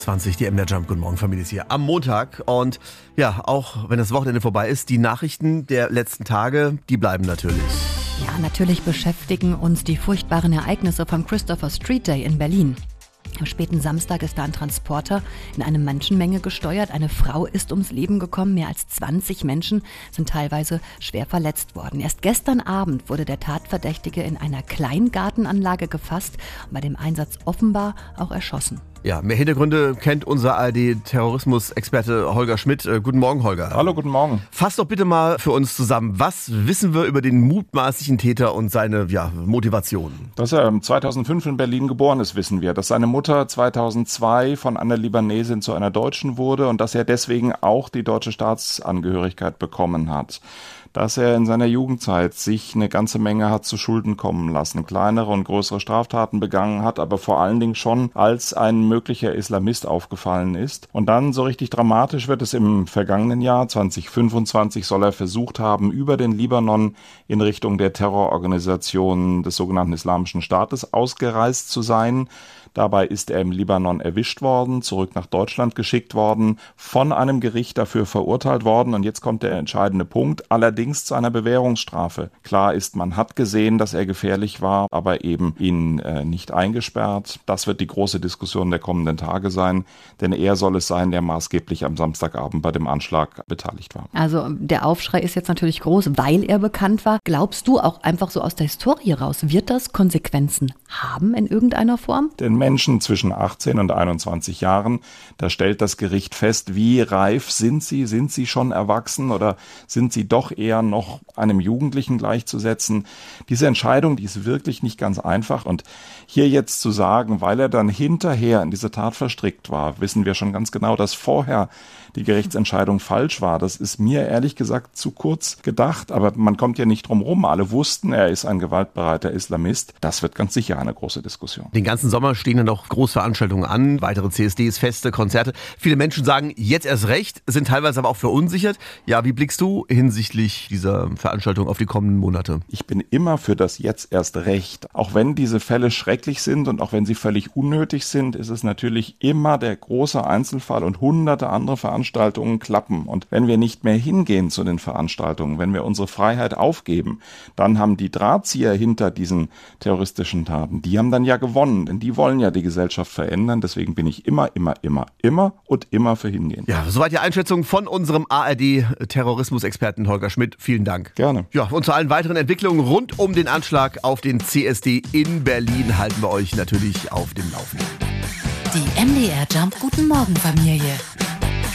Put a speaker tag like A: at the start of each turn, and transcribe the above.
A: 20, die MDR Jump. Guten Morgen, Familie, ist hier am Montag. Und ja, auch wenn das Wochenende vorbei ist, die Nachrichten der letzten Tage, die bleiben natürlich.
B: Ja, natürlich beschäftigen uns die furchtbaren Ereignisse vom Christopher Street Day in Berlin. Am späten Samstag ist da ein Transporter in eine Menschenmenge gesteuert. Eine Frau ist ums Leben gekommen. Mehr als 20 Menschen sind teilweise schwer verletzt worden. Erst gestern Abend wurde der Tatverdächtige in einer Kleingartenanlage gefasst und bei dem Einsatz offenbar auch erschossen.
A: Ja, mehr Hintergründe kennt unser ARD-Terrorismus-Experte Holger Schmidt. Guten Morgen, Holger.
C: Hallo, guten Morgen.
A: Fass doch bitte mal für uns zusammen, was wissen wir über den mutmaßlichen Täter und seine Motivation?
C: Dass er 2005 in Berlin geboren ist, wissen wir. Dass seine Mutter 2002 von einer Libanesin zu einer Deutschen wurde und dass er deswegen auch die deutsche Staatsangehörigkeit bekommen hat. Dass er in seiner Jugendzeit sich eine ganze Menge hat zu Schulden kommen lassen, kleinere und größere Straftaten begangen hat, aber vor allen Dingen schon als ein möglicher Islamist aufgefallen ist. Und dann so richtig dramatisch wird es im vergangenen Jahr, 2025, soll er versucht haben, über den Libanon in Richtung der Terrororganisation des sogenannten Islamischen Staates ausgereist zu sein. Dabei ist er im Libanon erwischt worden, zurück nach Deutschland geschickt worden, von einem Gericht dafür verurteilt worden. Und jetzt kommt der entscheidende Punkt, allerdings zu einer Bewährungsstrafe. Klar ist, man hat gesehen, dass er gefährlich war, aber eben ihn nicht eingesperrt. Das wird die große Diskussion der kommenden Tage sein, denn er soll es sein, der maßgeblich am Samstagabend bei dem Anschlag beteiligt war.
B: Also der Aufschrei ist jetzt natürlich groß, weil er bekannt war. Glaubst du auch einfach so aus der Historie raus, wird das Konsequenzen haben in irgendeiner Form?
C: Den Menschen zwischen 18 und 21 Jahren, da stellt das Gericht fest, wie reif sind sie? Sind sie schon erwachsen oder sind sie doch eher noch einem Jugendlichen gleichzusetzen? Diese Entscheidung, die ist wirklich nicht ganz einfach. Und hier jetzt zu sagen, weil er dann hinterher in diese Tat verstrickt war, wissen wir schon ganz genau, dass vorher die Gerichtsentscheidung falsch war. Das ist mir ehrlich gesagt zu kurz gedacht, aber man kommt ja nicht drum rum. Alle wussten, er ist ein gewaltbereiter Islamist. Das wird ganz sicher eine große Diskussion.
A: Den ganzen Sommer stehen ja noch Großveranstaltungen an, weitere CSDs, Feste, Konzerte. Viele Menschen sagen, jetzt erst recht, sind teilweise aber auch verunsichert. Ja, wie blickst du hinsichtlich dieser Veranstaltung auf die kommenden Monate?
C: Ich bin immer für das jetzt erst recht. Auch wenn diese Fälle schrecklich sind und auch wenn sie völlig unnötig sind, ist es natürlich immer der große Einzelfall und hunderte andere Veranstaltungen klappen. Und wenn wir nicht mehr hingehen zu den Veranstaltungen, wenn wir unsere Freiheit aufgeben, dann haben die Drahtzieher hinter diesen terroristischen Taten, die haben dann ja gewonnen, denn die wollen ja die Gesellschaft verändern. Deswegen bin ich immer für hingehen.
A: Ja, soweit die Einschätzung von unserem ARD-Terrorismus-Experten Holger Schmidt. Vielen Dank.
C: Gerne.
A: Ja, und zu allen weiteren Entwicklungen rund um den Anschlag auf den CSD in Berlin halten wir euch natürlich auf dem Laufenden.
D: Die MDR Jump Guten Morgen Familie.